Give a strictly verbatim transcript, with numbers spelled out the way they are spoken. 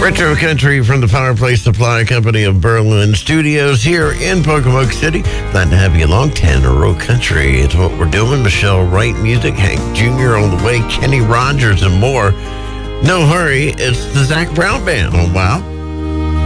Retro Country from the Fireplace Supply Company of Berlin Studios here in Pocomoke City. Glad to have you along. Tanner Country. It's what we're doing. Michelle Wright music, Hank Junior on the way, Kenny Rogers and more. No hurry. It's the Zac Brown Band. Oh, wow.